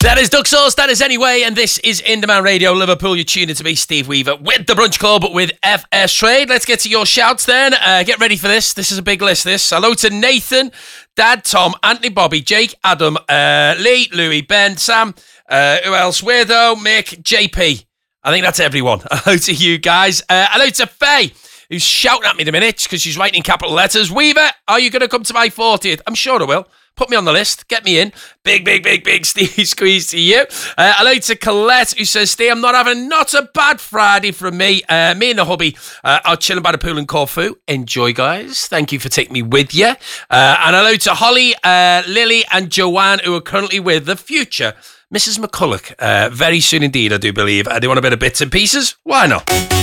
That is Duck Sauce, that is Anyway, and this is Indie Radio Liverpool. You're tuned in to me, Steve Weaver, with the Brunch Club with FS Trade. Let's get to your shouts then. Get ready for this. This is a big list, this. Hello to Nathan, Dad, Tom, Anthony, Bobby, Jake, Adam, Lee, Louis, Ben, Sam, who else? Weirdo, Mick, JP. I think that's everyone. Hello to you guys. Hello to Faye, who's shouting at me in a minute because she's writing in capital letters. Weaver, are you going to come to my 40th? I'm sure I will. Put me on the list. Get me in. Big Steve squeeze to you. Hello to Colette, who says, Steve, I'm not a bad Friday from me. Me and the hubby are chilling by the pool in Corfu. Enjoy, guys. Thank you for taking me with you. And hello to Holly, Lily and Joanne, who are currently with the future Mrs. McCulloch. Very soon indeed, I do believe. Do you want a bit of bits and pieces? Why not?